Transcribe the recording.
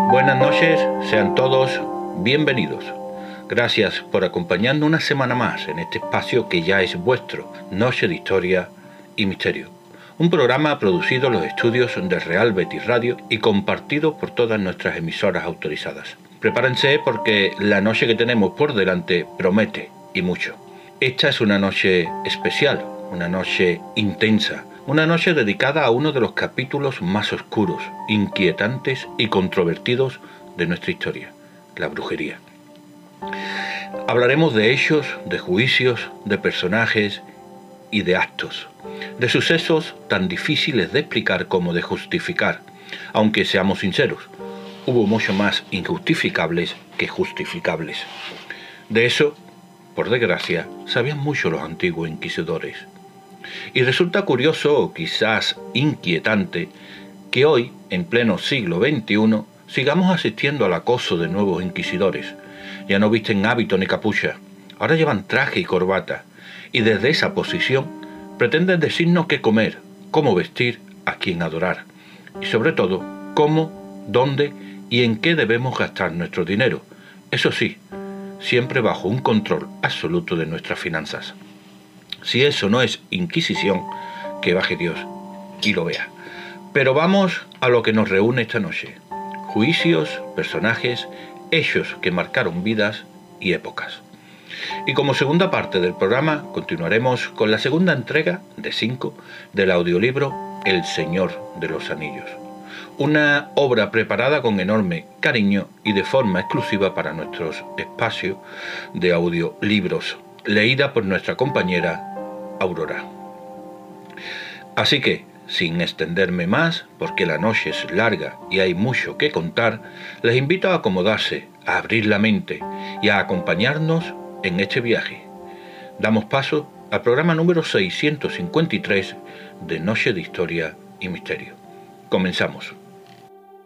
Buenas noches, sean todos bienvenidos. Gracias por acompañarnos una semana más en este espacio que ya es vuestro, Noche de Historia y Misterio. Un programa producido en los estudios de Real Betis Radio y compartido por todas nuestras emisoras autorizadas. Prepárense porque la noche que tenemos por delante promete y mucho. Esta es una noche especial, una noche intensa, una noche dedicada a uno de los capítulos más oscuros, inquietantes y controvertidos de nuestra historia, la brujería. Hablaremos de hechos, de juicios, de personajes y de actos, de sucesos tan difíciles de explicar como de justificar, aunque seamos sinceros, hubo mucho más injustificables que justificables. De eso, por desgracia, sabían mucho los antiguos inquisidores. Y resulta curioso o quizás inquietante que hoy, en pleno siglo XXI, sigamos asistiendo al acoso de nuevos inquisidores. Ya no visten hábito ni capucha, ahora llevan traje y corbata, y desde esa posición pretenden decirnos qué comer, cómo vestir, a quién adorar, y sobre todo, cómo, dónde y en qué debemos gastar nuestro dinero. Eso sí, siempre bajo un control absoluto de nuestras finanzas. Si eso no es Inquisición, que baje Dios y lo vea. Pero vamos a lo que nos reúne esta noche. Juicios, personajes, hechos que marcaron vidas y épocas. Y como segunda parte del programa continuaremos con la segunda entrega de 5 del audiolibro El Señor de los Anillos. Una obra preparada con enorme cariño y de forma exclusiva para nuestros espacios de audiolibros, leída por nuestra compañera Aurora. Así que, sin extenderme más, porque la noche es larga y hay mucho que contar, les invito a acomodarse, a abrir la mente y a acompañarnos en este viaje. Damos paso al programa número 653 de Noche de Historia y Misterio. Comenzamos.